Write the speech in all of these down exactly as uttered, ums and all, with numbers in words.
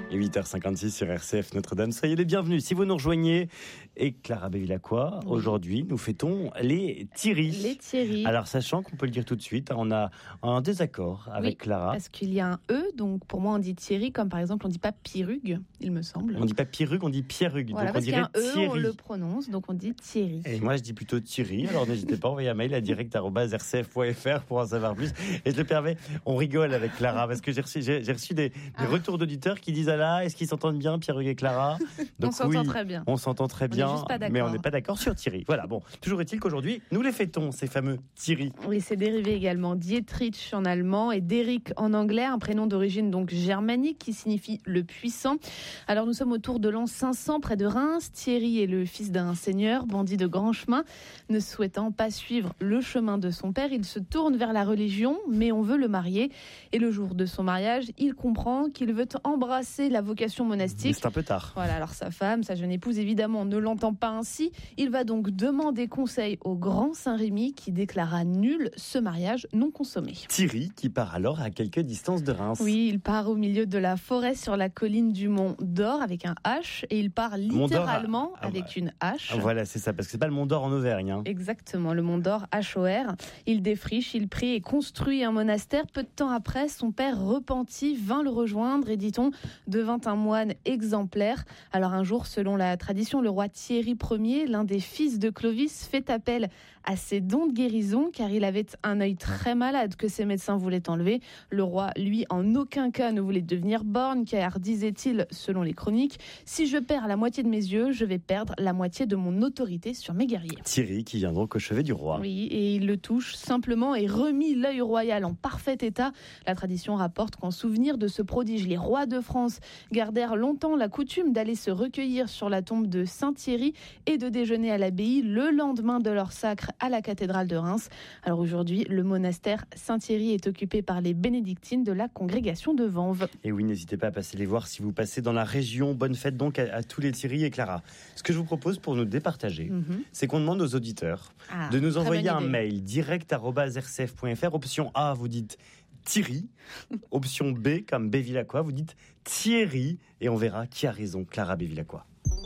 Et huit heures cinquante-six sur R C F Notre-Dame. Soyez les bienvenus. Si vous nous rejoignez, et Clara Bevilacqua, oui. Aujourd'hui, nous fêtons les Thierry. Les Thierry. Alors, sachant qu'on peut le dire tout de suite, on a un désaccord avec oui, Clara. Parce qu'il y a un E, donc pour moi on dit Thierry, comme par exemple on dit pas Pirugue, il me semble. On dit pas Pirugue, on dit Pierrugue. Voilà, donc parce on dirait qu'il y a un E, Thierry. on le prononce, donc on dit Thierry. Et moi je dis plutôt Thierry, alors n'hésitez pas à envoyer un mail à direct arobase r c f point f r pour en savoir plus. Et je le permets, on rigole avec Clara, parce que j'ai reçu, j'ai, j'ai reçu des, des ah. retours d'auditeurs qui disent ah là, est-ce qu'ils s'entendent bien, Pierrugue et Clara? Donc, on s'entend oui, très bien. On s'entend très bien, on est juste pas d'accord. Mais on n'est pas d'accord sur Thierry. Voilà, bon, toujours est-il qu'aujourd'hui, nous les fêtons, ces fameux Thierry. Oui, c'est dérivé également Dietrich en allemand et d'Eric en anglais, un prénom d'origine donc germanique qui signifie le puissant. Alors nous sommes autour de l'an cinq cents près de Reims. Thierry est le fils d'un seigneur, bandit de grand chemin. Ne souhaitant pas suivre le chemin de son père, il se tourne vers la religion, mais on veut le marier. Et le jour de son mariage, il comprend qu'il veut embrasser la vocation monastique. Mais c'est un peu tard. Voilà, alors sa femme, sa jeune épouse, évidemment, ne l'entend pas ainsi. Il va donc demander conseil au grand Saint-Rémy qui déclara nul ce mariage non consommé. Thierry qui part alors à quelques distances de Reims. Oui, il part au milieu de la forêt sur la colline du Mont d'Or avec un H et il part littéralement ah, avec ah, une hache. Ah, voilà, c'est ça, parce que c'est pas le Mont d'Or en Auvergne. Hein. Exactement, le Mont d'Or, H O R. Il défriche, il prie et construit un monastère. Peu de temps après, son père repenti vint le rejoindre et, dit-on, devint un moine exemplaire. Alors un jour, selon la tradition, le roi Thierry Ier, l'un des fils de Clovis, fait appel à ses dons de guérison car il avait un œil très malade que ses médecins voulaient enlever. Le roi, lui, en aucun cas ne voulait devenir borgne car, disait-il, selon les chroniques, si je perds la moitié de mes yeux, je vais perdre la moitié de mon autorité sur mes guerriers. Thierry qui vient donc au chevet du roi. Oui, et il le touche simplement et remit l'œil royal en parfait état. La tradition rapporte qu'en souvenir de ce prodige, les rois de France gardèrent longtemps la coutume d'aller se recueillir sur la tombe de Saint-Thierry et de déjeuner à l'abbaye le lendemain de leur sacre à la cathédrale de Reims. Alors aujourd'hui, le monastère Saint-Thierry est occupé par les bénédictines de la congrégation de Vanves. Et oui, n'hésitez pas à passer les voir si vous passez dans la région. Bonne fête donc à, à tous les Thierry et Clara. Ce que je vous propose pour nous départager, mm-hmm. c'est qu'on demande aux auditeurs ah, de nous envoyer un mail direct arobase r c f point f r. Option A, vous dites Thierry. Option B, comme Bevilacqua, vous dites Thierry. Et on verra qui a raison, Clara Bevilacqua.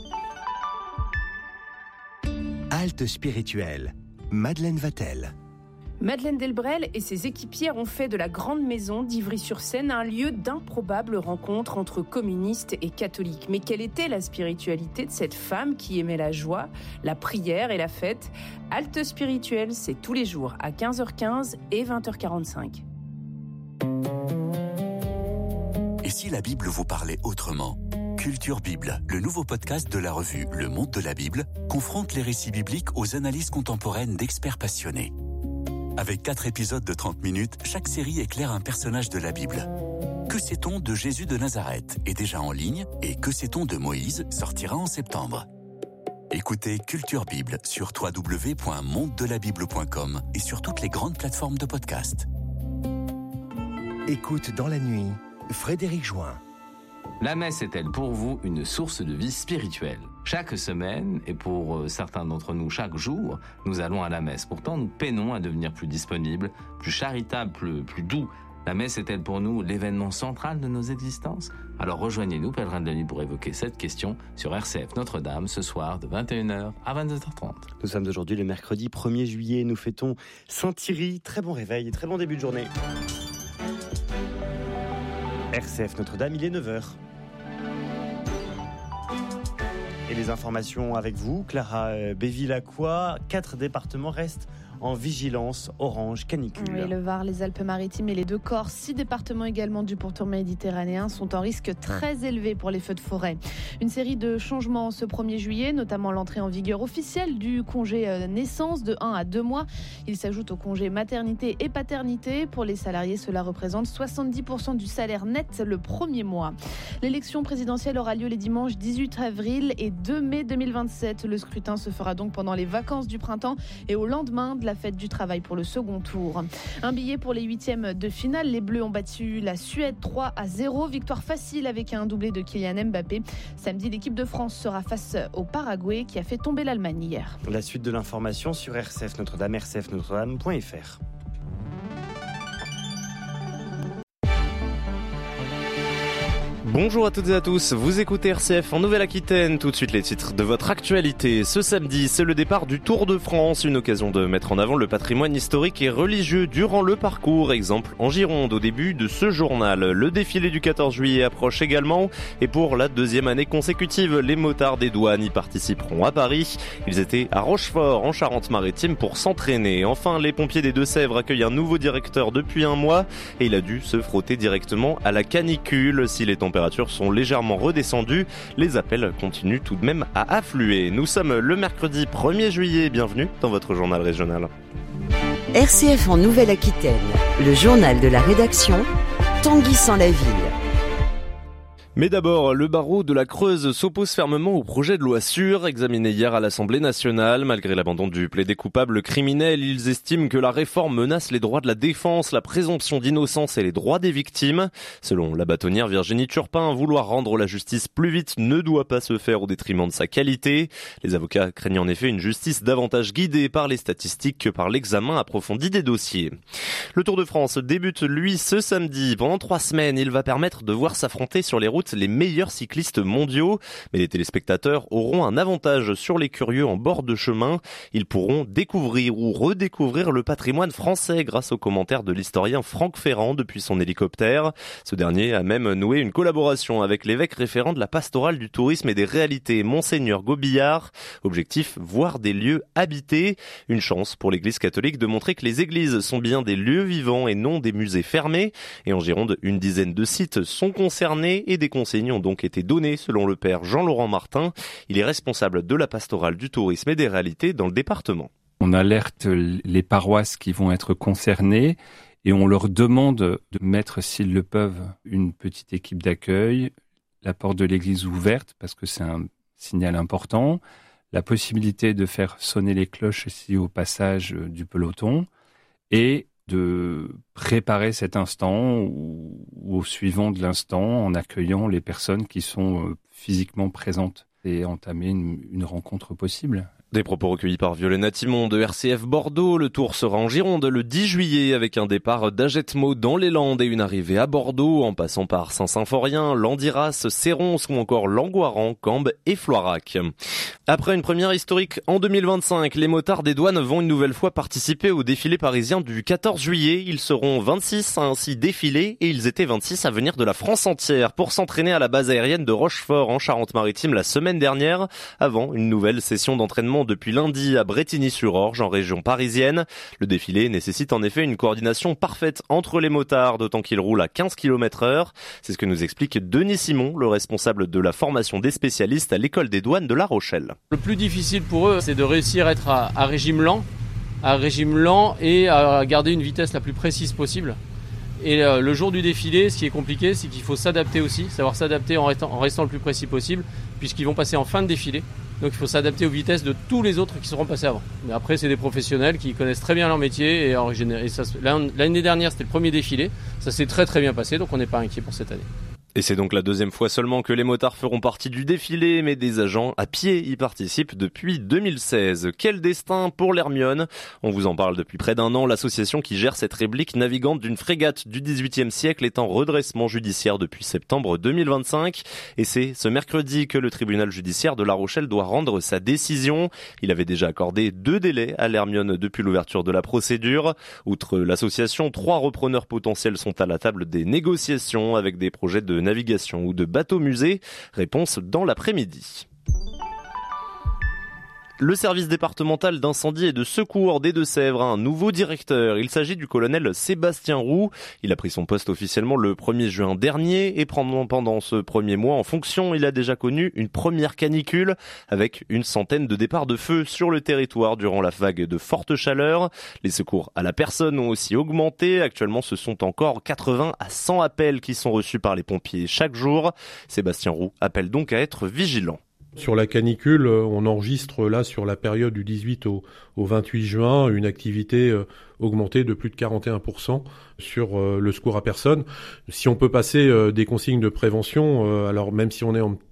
Halte spirituelle. Madeleine Vatel. Madeleine Delbrel et ses équipières ont fait de la Grande Maison d'Ivry-sur-Seine un lieu d'improbables rencontres entre communistes et catholiques. Mais quelle était la spiritualité de cette femme qui aimait la joie, la prière et la fête? Halte spirituelle, c'est tous les jours à quinze heures quinze et vingt heures quarante-cinq. Et si la Bible vous parlait autrement ? Culture Bible, le nouveau podcast de la revue Le Monde de la Bible, confronte les récits bibliques aux analyses contemporaines d'experts passionnés. Avec quatre épisodes de trente minutes, chaque série éclaire un personnage de la Bible. Que sait-on de Jésus de Nazareth est déjà en ligne et Que sait-on de Moïse sortira en septembre. Écoutez Culture Bible sur w w w point monde de la bible point com et sur toutes les grandes plateformes de podcast. Écoute dans la nuit, Frédéric Join. La messe est-elle pour vous une source de vie spirituelle ? Chaque semaine, et pour certains d'entre nous chaque jour, nous allons à la messe. Pourtant, nous peinons à devenir plus disponibles, plus charitables, plus, plus doux. La messe est-elle pour nous l'événement central de nos existences ? Alors rejoignez-nous, pèlerins de la nuit, pour évoquer cette question sur R C F Notre-Dame, ce soir de vingt et une heures à vingt-deux heures trente. Nous sommes aujourd'hui le mercredi premier juillet, nous fêtons Saint-Thierry. Très bon réveil, très bon début de journée. R C F Notre-Dame, il est neuf heures. Et les informations avec vous, Clara Bevilacqua. Quatre départements restent en vigilance orange canicule. Oui, le Var, les Alpes-Maritimes et les deux Corses, six départements également du pourtour méditerranéen sont en risque très élevé pour les feux de forêt. Une série de changements ce premier juillet, notamment l'entrée en vigueur officielle du congé naissance de un à deux mois. Il s'ajoute au congé maternité et paternité. Pour les salariés, cela représente soixante-dix pour cent du salaire net le premier mois. L'élection présidentielle aura lieu les dimanches dix-huit avril et deux mai deux mille vingt-sept. Le scrutin se fera donc pendant les vacances du printemps et au lendemain de la fête du travail pour le second tour. Un billet pour les huitièmes de finale. Les Bleus ont battu la Suède trois à zéro. Victoire facile avec un doublé de Kylian Mbappé. Samedi, l'équipe de France sera face au Paraguay qui a fait tomber l'Allemagne hier. La suite de l'information sur R C F Notre-Dame, r c f notre dame point f r. Bonjour à toutes et à tous, vous écoutez R C F en Nouvelle-Aquitaine, tout de suite les titres de votre actualité. Ce samedi, c'est le départ du Tour de France, une occasion de mettre en avant le patrimoine historique et religieux durant le parcours. Exemple en Gironde au début de ce journal. Le défilé du quatorze juillet approche également et pour la deuxième année consécutive, les motards des douanes y participeront à Paris. Ils étaient à Rochefort en Charente-Maritime pour s'entraîner. Enfin, les pompiers des Deux-Sèvres accueillent un nouveau directeur depuis un mois et il a dû se frotter directement à la canicule. Si les températures sont légèrement redescendues, les appels continuent tout de même à affluer. Nous sommes le mercredi premier juillet, bienvenue dans votre journal régional. R C F en Nouvelle-Aquitaine, le journal de la rédaction, Tanguy Sans-la-Ville. Mais d'abord, le barreau de la Creuse s'oppose fermement au projet de loi sûre examiné hier à l'Assemblée nationale. Malgré l'abandon du plaidé coupable criminel, ils estiment que la réforme menace les droits de la défense, la présomption d'innocence et les droits des victimes. Selon la bâtonnière Virginie Turpin, vouloir rendre la justice plus vite ne doit pas se faire au détriment de sa qualité. Les avocats craignent en effet une justice davantage guidée par les statistiques que par l'examen approfondi des dossiers. Le Tour de France débute, lui, ce samedi. Pendant trois semaines, il va permettre de voir s'affronter sur les routes les meilleurs cyclistes mondiaux. Mais les téléspectateurs auront un avantage sur les curieux en bord de chemin. Ils pourront découvrir ou redécouvrir le patrimoine français grâce aux commentaires de l'historien Franck Ferrand depuis son hélicoptère. Ce dernier a même noué une collaboration avec l'évêque référent de la pastorale du tourisme et des réalités, Monseigneur Gobillard. Objectif, voir des lieux habités. Une chance pour l'église catholique de montrer que les églises sont bien des lieux vivants et non des musées fermés. Et en Gironde, une dizaine de sites sont concernés et des consignes ont donc été données selon le père Jean-Laurent Martin. Il est responsable de la pastorale du tourisme et des réalités dans le département. On alerte les paroisses qui vont être concernées et on leur demande de mettre, s'ils le peuvent, une petite équipe d'accueil, la porte de l'église ouverte parce que c'est un signal important, la possibilité de faire sonner les cloches ici au passage du peloton et de préparer cet instant ou, ou au suivant de l'instant en accueillant les personnes qui sont euh, physiquement présentes et entamer une, une rencontre possible. Des propos recueillis par Violaine Timon de R C F Bordeaux. Le Tour sera en Gironde le dix juillet avec un départ d'Agetmo dans les Landes et une arrivée à Bordeaux en passant par Saint-Symphorien, Landiras, Cérons ou encore Langoiran, Cambes et Floirac. Après une première historique en deux mille vingt-cinq, les motards des douanes vont une nouvelle fois participer au défilé parisien du quatorze juillet. Ils seront vingt-six à ainsi défiler et ils étaient vingt-six à venir de la France entière pour s'entraîner à la base aérienne de Rochefort en Charente-Maritime la semaine dernière avant une nouvelle session d'entraînement depuis lundi à Brétigny-sur-Orge en région parisienne. Le défilé nécessite en effet une coordination parfaite entre les motards, d'autant qu'ils roulent à quinze kilomètres heure. C'est ce que nous explique Denis Simon, le responsable de la formation des spécialistes à l'école des douanes de La Rochelle. Le plus difficile pour eux, c'est de réussir à être à, à régime lent, à régime lent et à garder une vitesse la plus précise possible. Et euh, le jour du défilé, ce qui est compliqué, c'est qu'il faut s'adapter aussi, savoir s'adapter en restant, en restant le plus précis possible, puisqu'ils vont passer en fin de défilé. Donc il faut s'adapter aux vitesses de tous les autres qui seront passés avant. Mais après, c'est des professionnels qui connaissent très bien leur métier. Et, en, et ça, l'année dernière, c'était le premier défilé. Ça s'est très très bien passé, donc on n'est pas inquiet pour cette année. Et c'est donc la deuxième fois seulement que les motards feront partie du défilé, mais des agents à pied y participent depuis deux mille seize. Quel destin pour l'Hermione! On vous en parle depuis près d'un an. L'association qui gère cette réplique navigante d'une frégate du dix-huitième siècle est en redressement judiciaire depuis septembre deux mille vingt-cinq. Et c'est ce mercredi que le tribunal judiciaire de La Rochelle doit rendre sa décision. Il avait déjà accordé deux délais à l'Hermione depuis l'ouverture de la procédure. Outre l'association, trois repreneurs potentiels sont à la table des négociations avec des projets de navigation ou de bateau-musée. Réponse dans l'après-midi. Le service départemental d'incendie et de secours des Deux-Sèvres a un nouveau directeur. Il s'agit du colonel Sébastien Roux. Il a pris son poste officiellement le premier juin dernier et pendant, pendant ce premier mois en fonction, il a déjà connu une première canicule avec une centaine de départs de feu sur le territoire durant la vague de forte chaleur. Les secours à la personne ont aussi augmenté. Actuellement, ce sont encore quatre-vingts à cent appels qui sont reçus par les pompiers chaque jour. Sébastien Roux appelle donc à être vigilant. Sur la canicule, on enregistre là sur la période du dix-huit au, au vingt-huit juin une activité euh, augmentée de plus de quarante et un pour cent sur euh, le secours à personne. Si on peut passer euh, des consignes de prévention, euh, alors même si on est en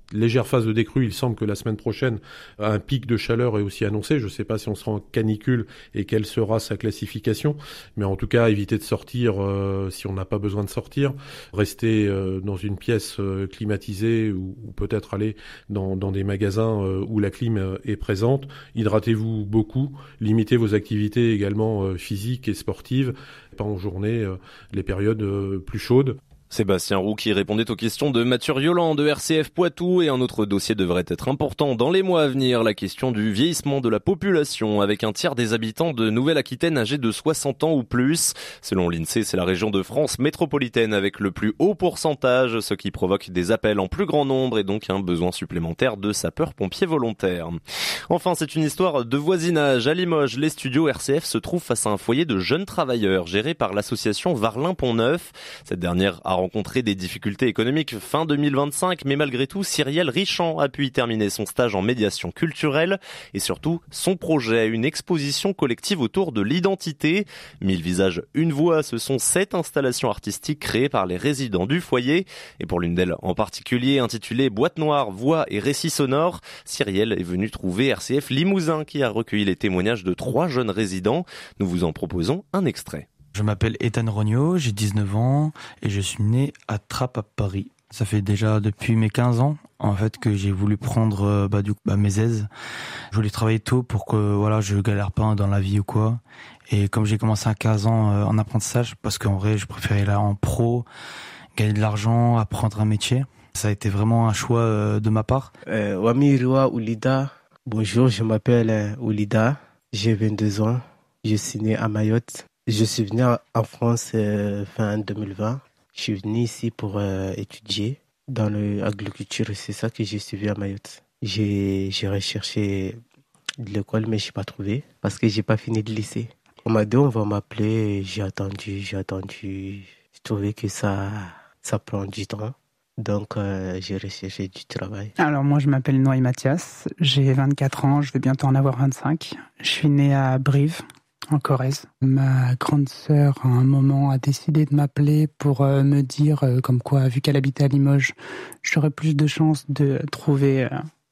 légère phase de décrue. Il semble que la semaine prochaine, un pic de chaleur est aussi annoncé. Je ne sais pas si on sera en canicule et quelle sera sa classification. Mais en tout cas, éviter de sortir euh, si on n'a pas besoin de sortir. Rester euh, dans une pièce euh, climatisée ou, ou peut-être aller dans, dans des magasins euh, où la clim euh, est présente. Hydratez-vous beaucoup. Limitez vos activités également euh, physiques et sportives. Pas en journée, euh, les périodes euh, plus chaudes. Sébastien Roux qui répondait aux questions de Mathieu Rioland de R C F Poitou, et un autre dossier devrait être important dans les mois à venir, la question du vieillissement de la population, avec un tiers des habitants de Nouvelle-Aquitaine âgés de soixante ans ou plus. Selon l'INSEE, c'est la région de France métropolitaine avec le plus haut pourcentage, ce qui provoque des appels en plus grand nombre et donc un besoin supplémentaire de sapeurs-pompiers volontaires. Enfin, c'est une histoire de voisinage. À Limoges, les studios R C F se trouvent face à un foyer de jeunes travailleurs géré par l'association Varlin-Pont-Neuf. Cette dernière a rencontré des difficultés économiques fin deux mille vingt-cinq, mais malgré tout, Cyrielle Richand a pu y terminer son stage en médiation culturelle et surtout son projet, une exposition collective autour de l'identité. Mille visages, une voix, ce sont sept installations artistiques créées par les résidents du foyer. Et pour l'une d'elles en particulier, intitulée Boîte noire, voix et récits sonores, Cyrielle est venue trouver R C F Limousin qui a recueilli les témoignages de trois jeunes résidents. Nous vous en proposons un extrait. Je m'appelle Ethan Rognaud, j'ai dix-neuf ans et je suis né à Trappes à Paris. Ça fait déjà depuis mes quinze ans en fait que j'ai voulu prendre bah, du coup, bah, mes aises. Je voulais travailler tôt pour que voilà, je galère pas dans la vie ou quoi. Et comme j'ai commencé à quinze ans euh, en apprentissage, parce qu'en vrai je préférais là en pro, gagner de l'argent, apprendre un métier. Ça a été vraiment un choix euh, de ma part. Euh, Wamiroa Oulida, bonjour, je m'appelle euh, Oulida, j'ai vingt-deux ans, je suis né à Mayotte. Je suis venu en France euh, fin deux mille vingt. Je suis venu ici pour euh, étudier dans l'agriculture. C'est ça que j'ai suivi à Mayotte. J'ai, j'ai recherché de l'école, mais je n'ai pas trouvé parce que je n'ai pas fini de lycée. On m'a dit on va m'appeler. J'ai attendu, j'ai attendu. J'ai trouvé que ça, ça prend du temps. Donc, euh, j'ai recherché du travail. Alors, moi, je m'appelle Noé Mathias. J'ai vingt-quatre ans. Je vais bientôt en avoir vingt-cinq. Je suis né à Brive, en Corrèze. Ma grande sœur, à un moment, a décidé de m'appeler pour euh, me dire, euh, comme quoi, vu qu'elle habitait à Limoges, j'aurais plus de chances de trouver euh,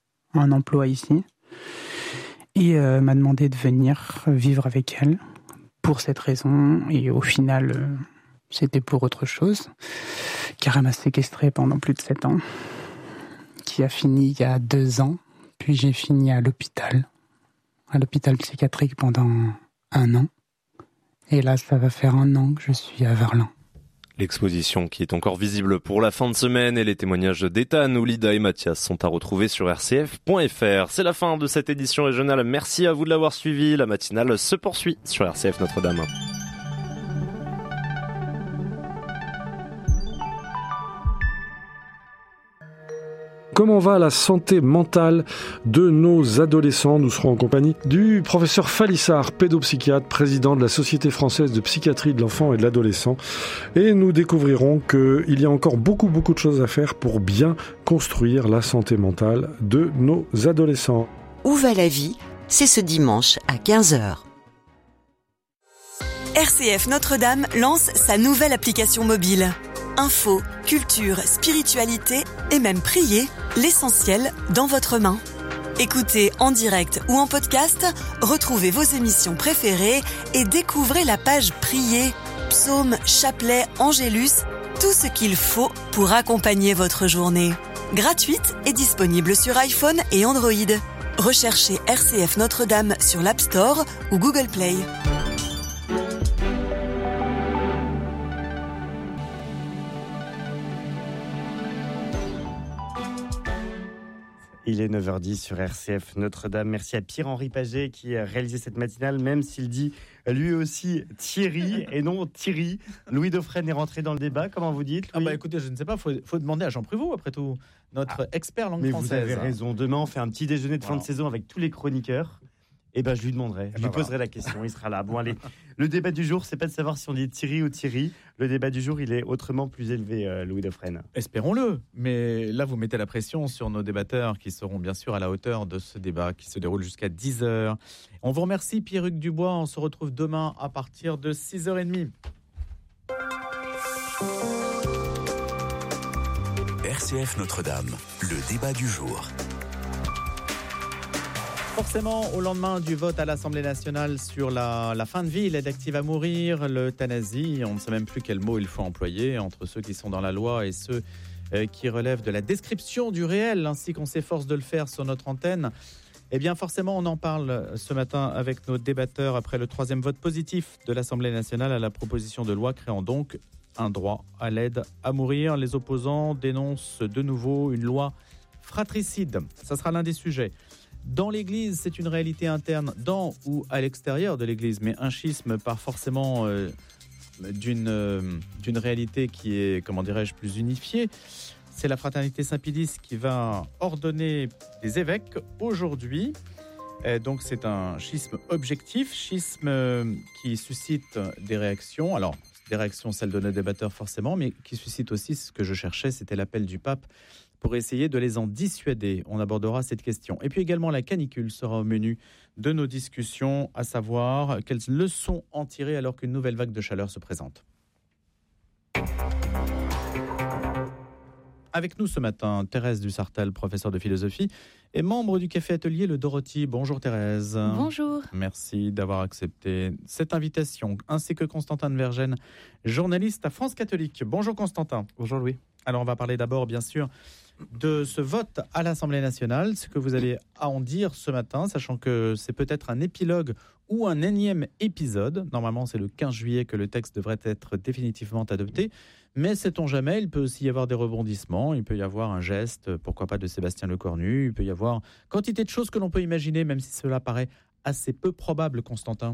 un emploi ici. Et euh, m'a demandé de venir vivre avec elle pour cette raison. Et au final, euh, c'était pour autre chose. Car elle m'a séquestré pendant plus de sept ans. Qui a fini il y a deux ans. Puis j'ai fini à l'hôpital. À l'hôpital psychiatrique pendant un an. Et là, ça va faire un an que je suis à Varlin. L'exposition qui est encore visible pour la fin de semaine et les témoignages d'Ethan, Oulida et Mathias sont à retrouver sur r c f point f r. C'est la fin de cette édition régionale. Merci à vous de l'avoir suivi. La matinale se poursuit sur R C F Notre-Dame. Comment va la santé mentale de nos adolescents? Nous serons en compagnie du professeur Falissard, pédopsychiatre, président de la Société française de psychiatrie de l'enfant et de l'adolescent. Et nous découvrirons qu'il y a encore beaucoup, beaucoup de choses à faire pour bien construire la santé mentale de nos adolescents. Où va la vie? C'est ce dimanche à quinze heures. R C F Notre-Dame lance sa nouvelle application mobile. Info, culture, spiritualité et même prier, l'essentiel dans votre main. Écoutez en direct ou en podcast, retrouvez vos émissions préférées et découvrez la page prier, psaumes, chapelets, angélus, tout ce qu'il faut pour accompagner votre journée. Gratuite et disponible sur iPhone et Android. Recherchez R C F Notre-Dame sur l'App Store ou Google Play. Il est neuf heures dix sur R C F Notre-Dame. Merci à Pierre-Henri Paget qui a réalisé cette matinale, même s'il dit lui aussi Thierry et non Thierry. Louis Dauphren est rentré dans le débat, comment vous dites, Louis? Ah bah écoutez, je ne sais pas, il faut, faut demander à Jean Prévost, après tout, notre ah, expert langue mais française. Mais vous avez raison, demain on fait un petit déjeuner de fin voilà. de saison avec tous les chroniqueurs. Et eh ben je lui demanderai, et je ben lui poserai voilà. la question, il sera là. Bon allez, le débat du jour, c'est pas de savoir si on dit Thierry ou Thierry. Le débat du jour, il est autrement plus élevé, euh, Louis Dauphren. Espérons-le, mais là vous mettez la pression sur nos débatteurs qui seront bien sûr à la hauteur de ce débat qui se déroule jusqu'à dix heures. On vous remercie Pierre-Hugues Dubois, on se retrouve demain à partir de six heures trente. R C F Notre-Dame, le débat du jour. Forcément, au lendemain du vote à l'Assemblée nationale sur la, la fin de vie, l'aide active à mourir, l'euthanasie, on ne sait même plus quel mot il faut employer entre ceux qui sont dans la loi et ceux euh, qui relèvent de la description du réel, ainsi qu'on s'efforce de le faire sur notre antenne. Eh bien, forcément, on en parle ce matin avec nos débatteurs après le troisième vote positif de l'Assemblée nationale à la proposition de loi créant donc un droit à l'aide à mourir. Les opposants dénoncent de nouveau une loi fratricide. Ça sera l'un des sujets. Dans l'Église, c'est une réalité interne dans ou à l'extérieur de l'Église, mais un schisme pas forcément euh, d'une, euh, d'une réalité qui est, comment dirais-je, plus unifiée. C'est la fraternité Saint-Pédis qui va ordonner des évêques aujourd'hui. Et donc c'est un schisme objectif, schisme qui suscite des réactions. Alors, des réactions, celles de nos débatteurs forcément, mais qui suscite aussi ce que je cherchais, c'était l'appel du pape pour essayer de les en dissuader. On abordera cette question. Et puis également la canicule sera au menu de nos discussions, à savoir quelles leçons en tirer alors qu'une nouvelle vague de chaleur se présente. Avec nous ce matin, Thérèse Dussartel, professeure de philosophie et membre du Café Atelier Le Dorothy. Bonjour Thérèse. Bonjour. Merci d'avoir accepté cette invitation, ainsi que Constantin de Vergennes, journaliste à France Catholique. Bonjour Constantin. Bonjour Louis. Alors on va parler d'abord bien sûr de ce vote à l'Assemblée nationale, ce que vous allez à en dire ce matin, sachant que c'est peut-être un épilogue ou un énième épisode. Normalement, c'est le quinze juillet que le texte devrait être définitivement adopté. Mais sait-on jamais, il peut aussi y avoir des rebondissements, il peut y avoir un geste, pourquoi pas de Sébastien Lecornu, il peut y avoir quantité de choses que l'on peut imaginer, même si cela paraît assez peu probable, Constantin.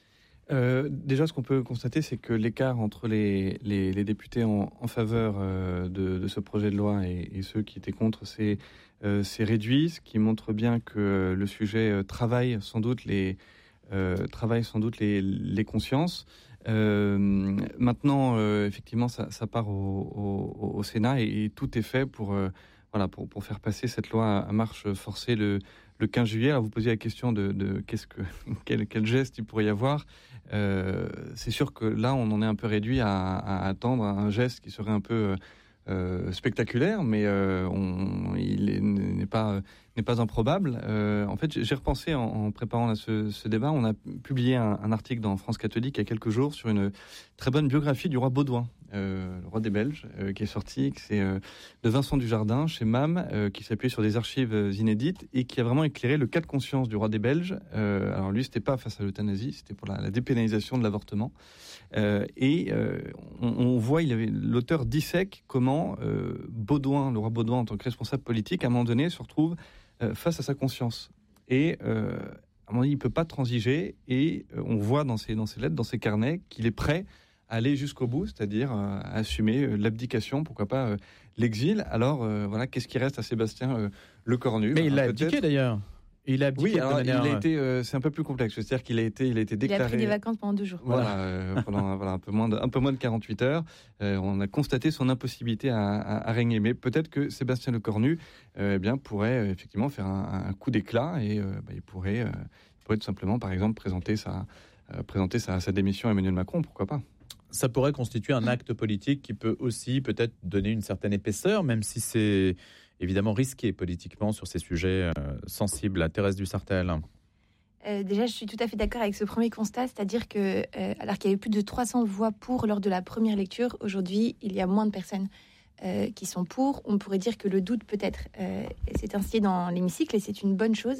Euh, déjà, ce qu'on peut constater, c'est que l'écart entre les, les, les députés en, en faveur euh, de, de ce projet de loi et, et ceux qui étaient contre, c'est, euh, c'est réduit, ce qui montre bien que le sujet euh, travaille sans doute les, euh, travaille sans doute les, les consciences. Euh, maintenant, euh, effectivement, ça, ça part au, au, au Sénat et, et tout est fait pour, euh, voilà, pour, pour faire passer cette loi à marche forcée le, le quinze juillet. Alors, vous posez la question de, de qu'est-ce que, quel, quel geste il pourrait y avoir. Euh, c'est sûr que là, on en est un peu réduit à, à attendre un geste qui serait un peu euh, spectaculaire, mais euh, on, il est, n'est pas n'est pas improbable. Euh, en fait, j'ai repensé en, en préparant là, ce, ce débat. On a publié un, un article dans France Catholique il y a quelques jours sur une très bonne biographie du roi Baudouin, euh, le roi des Belges, euh, qui est sorti, que c'est euh, de Vincent Dujardin chez M A M, euh, qui s'appuie sur des archives inédites et qui a vraiment éclairé le cas de conscience du roi des Belges. Euh, alors lui, c'était pas face à l'euthanasie, c'était pour la, la dépénalisation de l'avortement. Euh, et euh, on, on voit, il avait, l'auteur dissèque comment euh, Baudouin, le roi Baudouin, en tant que responsable politique, à un moment donné, se retrouve euh, face à sa conscience. Et euh, à un moment donné, il peut pas transiger. Et euh, on voit dans ses, dans ses lettres, dans ses carnets, qu'il est prêt à aller jusqu'au bout, c'est-à-dire euh, à assumer euh, l'abdication, pourquoi pas euh, l'exil. Alors euh, voilà, qu'est-ce qui reste à Sébastien euh, Lecornu? Mais bah, il l'a peut-être... abdiqué d'ailleurs. Il a abdiqué oui, alors, de manière... il a été, euh, c'est un peu plus complexe. C'est-à-dire qu'il a été, il a été déclaré. Il a pris des vacances pendant deux jours. Voilà, euh, pendant voilà, un peu moins de, un peu moins de quarante-huit heures. Euh, on a constaté son impossibilité à, à, à régner. Mais peut-être que Sébastien Lecornu, euh, eh bien, pourrait euh, effectivement faire un, un coup d'éclat et euh, bah, il pourrait, euh, il pourrait tout simplement, par exemple, présenter sa, euh, présenter sa, sa démission à Emmanuel Macron. Pourquoi pas? Ça pourrait constituer un acte politique qui peut aussi peut-être donner une certaine épaisseur, même si c'est évidemment risqué politiquement sur ces sujets euh, sensibles. À Thérèse Dussartel. Euh, déjà, je suis tout à fait d'accord avec ce premier constat, c'est-à-dire que, euh, alors qu'il y avait plus de trois cents voix pour lors de la première lecture, aujourd'hui, il y a moins de personnes euh, qui sont pour. On pourrait dire que le doute peut-être euh, s'est installé dans l'hémicycle et c'est une bonne chose.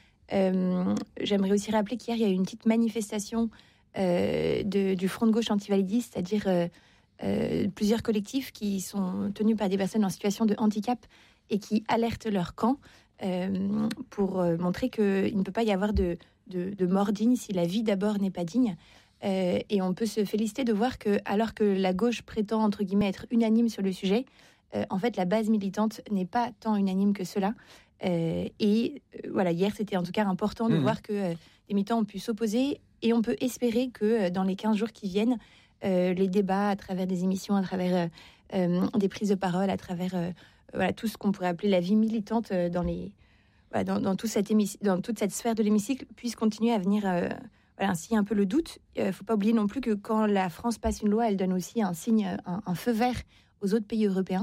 Euh, j'aimerais aussi rappeler qu'hier, il y a eu une petite manifestation euh, de, du Front de gauche antivalidiste, c'est-à-dire euh, euh, plusieurs collectifs qui sont tenus par des personnes en situation de handicap et qui alertent leur camp euh, pour euh, montrer qu'il ne peut pas y avoir de, de, de mort digne si la vie d'abord n'est pas digne. Euh, et on peut se féliciter de voir que, alors que la gauche prétend, entre guillemets, être unanime sur le sujet, euh, en fait, la base militante n'est pas tant unanime que cela. Euh, et euh, voilà, hier, c'était en tout cas important de mmh. voir que euh, les militants ont pu s'opposer et on peut espérer que euh, dans les quinze jours qui viennent, euh, les débats à travers des émissions, à travers euh, euh, des prises de parole, à travers... Euh, Voilà, tout ce qu'on pourrait appeler la vie militante dans, les, voilà, dans, dans, tout cet hémicy- dans toute cette sphère de l'hémicycle puisse continuer à venir euh, voilà, ainsi un peu le doute. Il euh, ne faut pas oublier non plus que quand la France passe une loi, elle donne aussi un signe, un, un feu vert aux autres pays européens.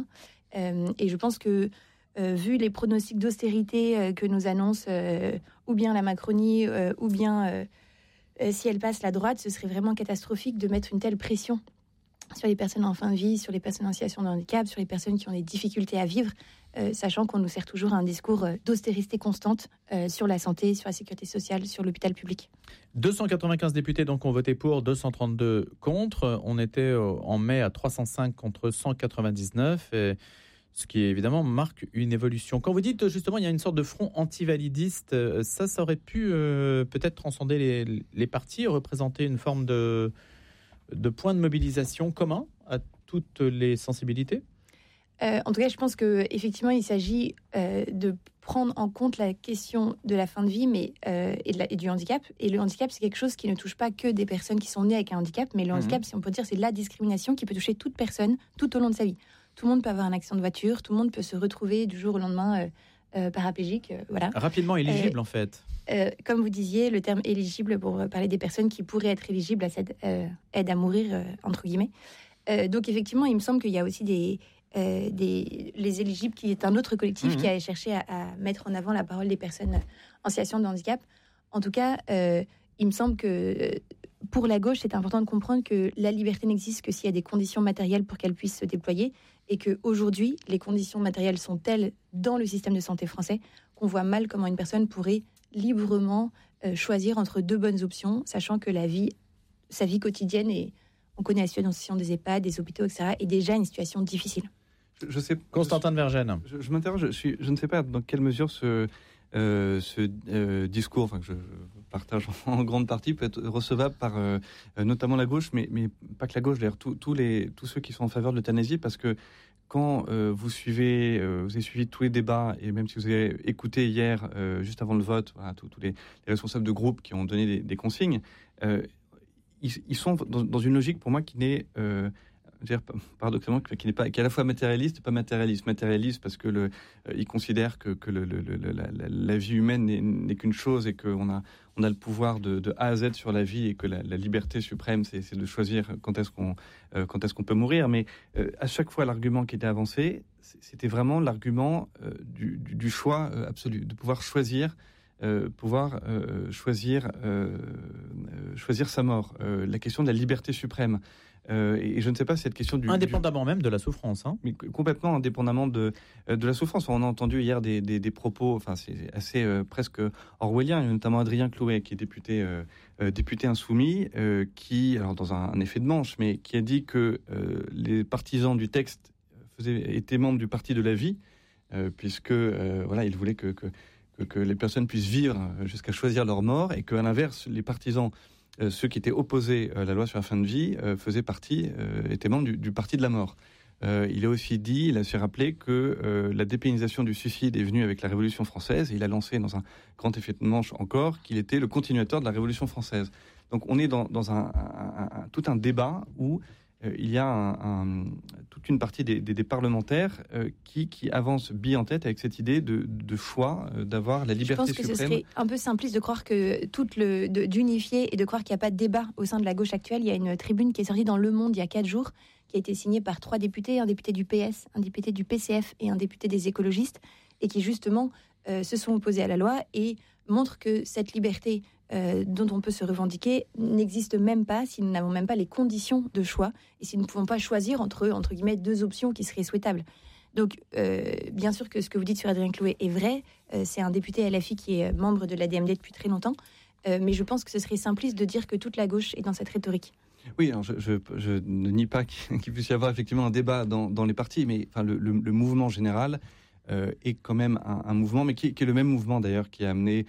Euh, et je pense que, euh, vu les pronostics d'austérité euh, que nous annonce euh, ou bien la Macronie, euh, ou bien euh, euh, si elle passe la droite, ce serait vraiment catastrophique de mettre une telle pression sur les personnes en fin de vie, sur les personnes en situation de handicap, sur les personnes qui ont des difficultés à vivre, euh, sachant qu'on nous sert toujours à un discours euh, d'austérité constante euh, sur la santé, sur la sécurité sociale, sur l'hôpital public. deux cent quatre-vingt-quinze députés donc ont voté pour, deux cent trente-deux contre. On était en mai à trois cent cinq contre cent quatre-vingt-dix-neuf, et ce qui évidemment marque une évolution. Quand vous dites justement il y a une sorte de front anti-validiste, ça, ça aurait pu euh, peut-être transcender les, les partis, représenter une forme de... de points de mobilisation communs à toutes les sensibilités ? euh, En tout cas, je pense qu'effectivement, il s'agit euh, de prendre en compte la question de la fin de vie mais, euh, et, de la, et du handicap. Et le handicap, c'est quelque chose qui ne touche pas que des personnes qui sont nées avec un handicap, mais le mmh. handicap, si on peut dire, c'est la discrimination qui peut toucher toute personne tout au long de sa vie. Tout le monde peut avoir un accident de voiture, tout le monde peut se retrouver du jour au lendemain euh, euh, paraplégique. Euh, voilà. Rapidement éligible, euh, en fait. Euh, comme vous disiez, le terme éligible pour parler des personnes qui pourraient être éligibles à cette euh, aide à mourir, euh, entre guillemets. Euh, donc effectivement, il me semble qu'il y a aussi des, euh, des les éligibles, qui est un autre collectif mmh. qui a cherché à, à mettre en avant la parole des personnes en situation de handicap. En tout cas, euh, il me semble que pour la gauche, c'est important de comprendre que la liberté n'existe que s'il y a des conditions matérielles pour qu'elle puisse se déployer, et qu'aujourd'hui, les conditions matérielles sont telles dans le système de santé français qu'on voit mal comment une personne pourrait librement euh, choisir entre deux bonnes options, sachant que la vie, sa vie quotidienne, et on connaît la situation des EHPAD, des hôpitaux, et cetera, est déjà une situation difficile. Je, je sais, Constantin de Vergennes. Je, je m'interroge, je, suis, je ne sais pas dans quelle mesure ce, euh, ce euh, discours, enfin, que je partage en grande partie, peut être recevable par euh, notamment la gauche, mais, mais pas que la gauche, d'ailleurs, tous, tous, les, tous ceux qui sont en faveur de l'euthanasie, parce que quand euh, vous suivez, euh, vous avez suivi tous les débats, et même si vous avez écouté hier, euh, juste avant le vote, voilà, tous les, les responsables de groupe qui ont donné des, des consignes, euh, ils, ils sont dans, dans une logique pour moi qui n'est, euh, je veux dire, paradoxalement, qui n'est pas, qui est à la fois matérialiste et pas matérialiste. Matérialiste parce que le, euh, ils considèrent que, que le, le, le, la, la, la vie humaine n'est, n'est qu'une chose et qu'on a, on a le pouvoir de, de A à Z sur la vie, et que la, la liberté suprême, c'est, c'est de choisir quand est-ce qu'on, euh, quand est-ce qu'on peut mourir. Mais euh, à chaque fois, l'argument qui était avancé, c'était vraiment l'argument euh, du, du, du choix euh, absolu, de pouvoir choisir. Euh, pouvoir euh, choisir, euh, euh, choisir sa mort, euh, la question de la liberté suprême. Euh, et, et je ne sais pas si cette question du... Indépendamment du, même de la souffrance. Hein. Mais complètement indépendamment de, de la souffrance. On a entendu hier des, des, des propos, enfin c'est assez euh, presque orwellien, notamment Adrien Clouet, qui est député, euh, euh, député insoumis, euh, qui, alors dans un, un effet de manche, mais qui a dit que euh, les partisans du texte faisaient, étaient membres du parti de la vie, euh, puisque euh, voilà, il voulait que... que que les personnes puissent vivre jusqu'à choisir leur mort, et qu'à l'inverse, les partisans, euh, ceux qui étaient opposés à la loi sur la fin de vie, euh, faisaient partie, euh, étaient membres du, du parti de la mort. Euh, il a aussi dit, il a su rappeler que euh, la dépénalisation du suicide est venue avec la Révolution française, et il a lancé dans un grand effet de manche encore qu'il était le continuateur de la Révolution française. Donc on est dans, dans un, un, un, tout un débat où euh, il y a un, un, toute une partie des, des, des parlementaires euh, qui, qui avancent bille en tête avec cette idée de, de choix, euh, d'avoir la liberté suprême. Je pense que suprême. Ce serait un peu simpliste de croire que tout le, de, d'unifier et de croire qu'il n'y a pas de débat au sein de la gauche actuelle. Il y a une tribune qui est sortie dans Le Monde il y a quatre jours, qui a été signée par trois députés, un député du P S, un député du P C F et un député des écologistes, et qui justement euh, se sont opposés à la loi et montrent que cette liberté Euh, dont on peut se revendiquer n'existe même pas si nous n'avons même pas les conditions de choix, et si nous ne pouvons pas choisir entre, entre guillemets, deux options qui seraient souhaitables. Donc, euh, bien sûr que ce que vous dites sur Adrien Clouet est vrai. Euh, c'est un député L F I qui est membre de l'A D M D depuis très longtemps. Euh, mais je pense que ce serait simpliste de dire que toute la gauche est dans cette rhétorique. Oui, alors je, je, je ne nie pas qu'il puisse y avoir effectivement un débat dans, dans les partis, mais enfin, le, le, le mouvement général Euh, est quand même un, un mouvement, mais qui, qui est le même mouvement d'ailleurs qui a amené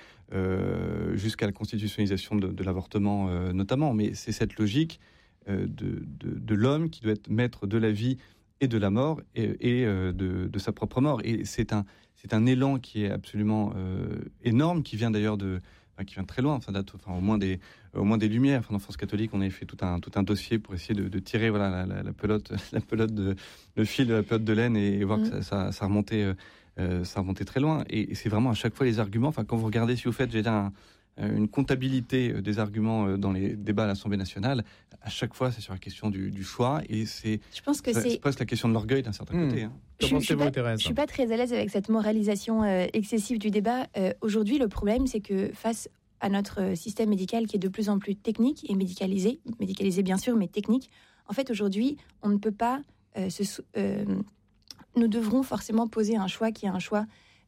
euh, jusqu'à la constitutionnalisation de, de l'avortement euh, notamment. Mais c'est cette logique euh, de, de, de l'homme qui doit être maître de la vie et de la mort, et, et euh, de, de sa propre mort. Et c'est un, c'est un élan qui est absolument euh, énorme, qui vient d'ailleurs de... Enfin, qui vient de très loin, ça date enfin, au moins des, au moins des Lumières. Enfin, en France catholique, on avait fait tout un, tout un dossier pour essayer de, de tirer voilà, la, la, la pelote, la pelote de, le fil de la pelote de laine, et, et voir mmh. que ça, ça, ça, remontait, euh, ça remontait très loin. Et, et c'est vraiment à chaque fois les arguments. Enfin, quand vous regardez, si vous faites, j'ai un, une comptabilité des arguments dans les débats à l'Assemblée nationale. À chaque fois, c'est sur la question du, du choix et c'est, je pense que c'est, c'est... c'est presque la question de l'orgueil d'un certain mmh. côté. Hein. Je ne suis, suis pas très à l'aise avec cette moralisation euh, excessive du débat. Euh, aujourd'hui, le problème, c'est que face à notre système médical qui est de plus en plus technique et médicalisé, médicalisé bien sûr, mais technique, en fait, aujourd'hui, on ne peut pas euh, se... Euh, nous devrons forcément poser un choix qui est un choix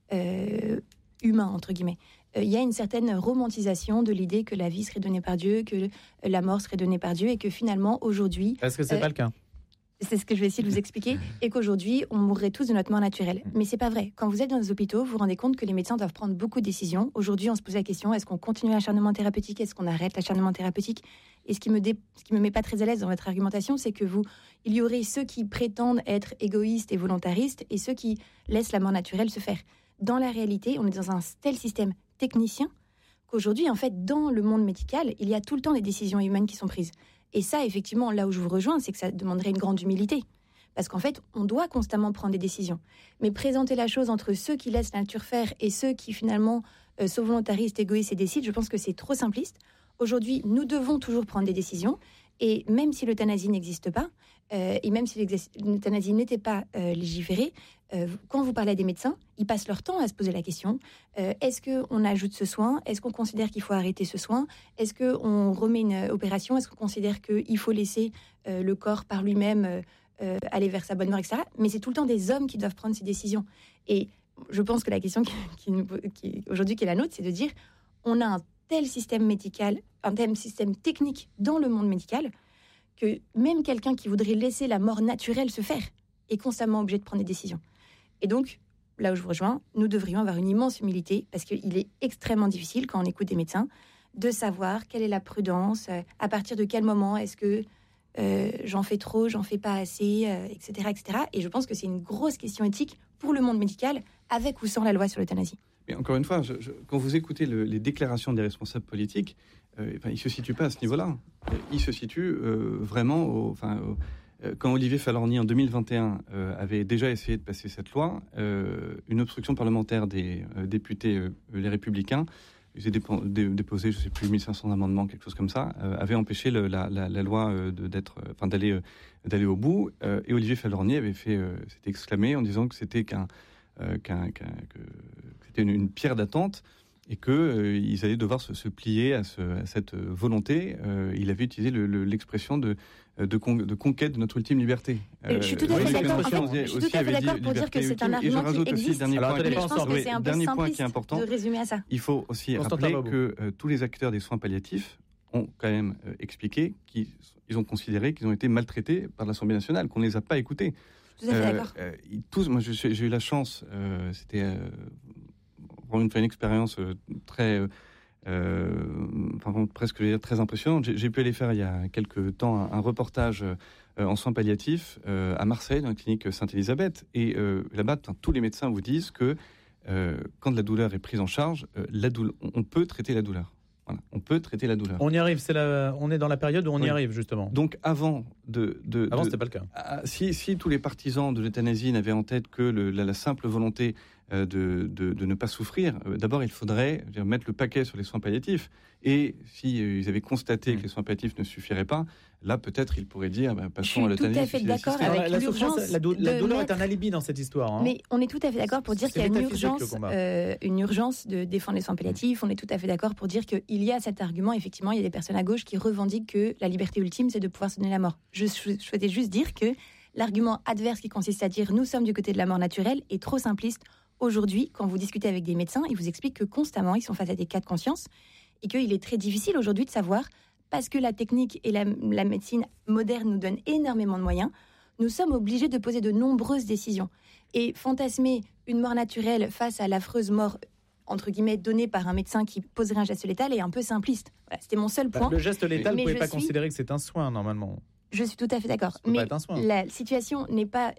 euh, humain, entre guillemets. Il euh, y a une certaine romantisation de l'idée que la vie serait donnée par Dieu, que la mort serait donnée par Dieu, et que finalement, aujourd'hui... Est-ce que c'est euh, pas le cas ? C'est ce que je vais essayer de vous expliquer, et qu'aujourd'hui, on mourrait tous de notre mort naturelle. Mais c'est pas vrai. Quand vous êtes dans les hôpitaux, vous vous rendez compte que les médecins doivent prendre beaucoup de décisions. Aujourd'hui, on se pose la question, est-ce qu'on continue l'acharnement thérapeutique ? Est-ce qu'on arrête l'acharnement thérapeutique ? Et ce qui me dé... ce qui me met pas très à l'aise dans votre argumentation, c'est que vous, il y aurait ceux qui prétendent être égoïstes et volontaristes, et ceux qui laissent la mort naturelle se faire. Dans la réalité, on est dans un tel système technicien qu'aujourd'hui, en fait, dans le monde médical, il y a tout le temps des décisions humaines qui sont prises. Et ça, effectivement, là où je vous rejoins, c'est que ça demanderait une grande humilité. Parce qu'en fait, on doit constamment prendre des décisions. Mais présenter la chose entre ceux qui laissent la nature faire et ceux qui, finalement, euh, sont volontaristes, égoïstes et décident, je pense que c'est trop simpliste. Aujourd'hui, nous devons toujours prendre des décisions. Et même si l'euthanasie n'existe pas, euh, et même si l'euthanasie n'était pas euh, légiférée, euh, quand vous parlez à des médecins, ils passent leur temps à se poser la question, euh, est-ce qu'on ajoute ce soin ? Est-ce qu'on considère qu'il faut arrêter ce soin ? Est-ce qu'on remet une opération ? Est-ce qu'on considère qu'il faut laisser euh, le corps par lui-même euh, euh, aller vers sa bonne mort, et cetera. Mais c'est tout le temps des hommes qui doivent prendre ces décisions. Et je pense que la question qui, qui, qui, aujourd'hui qui est la nôtre, c'est de dire, on a un tel système médical, un tel système technique dans le monde médical, que même quelqu'un qui voudrait laisser la mort naturelle se faire est constamment obligé de prendre des décisions. Et donc, là où je vous rejoins, nous devrions avoir une immense humilité, parce qu'il est extrêmement difficile, quand on écoute des médecins, de savoir quelle est la prudence, euh, à partir de quel moment est-ce que euh, j'en fais trop, j'en fais pas assez, euh, et cetera, et cetera. Et je pense que c'est une grosse question éthique pour le monde médical, avec ou sans la loi sur l'euthanasie. Mais encore une fois, je, je, quand vous écoutez le, les déclarations des responsables politiques, euh, enfin, ils ne se situent pas à ce niveau-là. Ils se situent euh, vraiment au... Enfin, au euh, quand Olivier Fahlorny, en deux mille vingt et un, euh, avait déjà essayé de passer cette loi, euh, une obstruction parlementaire des euh, députés, euh, les Républicains, ils ont déposé, je ne sais plus, mille cinq cents amendements, quelque chose comme ça, euh, avait empêché le, la, la, la loi euh, de, d'être, euh, enfin, d'aller, euh, d'aller au bout. Euh, et Olivier Fahlorny avait fait, euh, s'était exclamé en disant que c'était qu'un... Euh, qu'un, qu'un, que c'était une, une pierre d'attente et qu'ils euh, allaient devoir se, se plier à, ce, à cette volonté. Euh, il avait utilisé le, le, l'expression de, de, con, de conquête de notre ultime liberté. Euh, je suis tout à fait d'accord, en fait, je suis tout à fait d'accord pour dire que c'est un argument qui existe. Dernier Alors, point, mais je pense que c'est un peu simpliste qui est important, de résumer à ça. Il faut aussi rappeler que euh, tous les acteurs des soins palliatifs ont quand même euh, expliqué qu'ils ils ont considéré qu'ils ont été maltraités par l'Assemblée nationale, qu'on ne les a pas écoutés. Tout à fait d'accord. Euh, tous, moi, j'ai, j'ai eu la chance, euh, c'était euh, vraiment une, une expérience euh, très, euh, enfin, presque je vais dire, très impressionnante. J'ai, j'ai pu aller faire il y a quelques temps un, un reportage euh, en soins palliatifs euh, à Marseille, dans la clinique Sainte-Élisabeth. Et euh, là-bas, tous les médecins vous disent que euh, quand la douleur est prise en charge, euh, la douleur, on peut traiter la douleur. Voilà, on peut traiter la douleur. On y arrive, c'est la, on est dans la période où on oui. y arrive justement. Donc avant de, de avant de, c'était pas le cas. À, si, si tous les partisans de l'euthanasie n'avaient en tête que le, la, la simple volonté euh, de, de, de ne pas souffrir, euh, d'abord il faudrait dire, mettre le paquet sur les soins palliatifs. Et si euh, ils avaient constaté mmh. que les soins palliatifs ne suffiraient pas, là peut-être ils pourraient dire bah, passons à l'euthanasie. Je suis tout à fait d'accord avec la l'urgence. La, dou- la douleur mettre... est un alibi dans cette histoire. Hein. Mais on est tout à fait d'accord pour dire c'est qu'il y a une urgence, euh, une urgence de défendre les soins palliatifs. On est tout à fait d'accord pour dire qu'il y a cet argument. Effectivement, il y a des personnes à gauche qui revendiquent que la liberté ultime, c'est de pouvoir se donner la mort. Je souhaitais juste dire que l'argument adverse qui consiste à dire nous sommes du côté de la mort naturelle est trop simpliste. Aujourd'hui, quand vous discutez avec des médecins, ils vous expliquent que constamment, ils sont face à des cas de conscience et qu'il est très difficile aujourd'hui de savoir, parce que la technique et la, la médecine moderne nous donnent énormément de moyens, nous sommes obligés de poser de nombreuses décisions. Et fantasmer une mort naturelle face à l'affreuse mort entre guillemets, donné par un médecin qui poserait un geste létal est un peu simpliste. Voilà, c'était mon seul point. Bah, le geste létal, vous ne pouvez pas suis... considérer que c'est un soin, normalement. Je suis tout à fait d'accord. Mais la situation n'est pas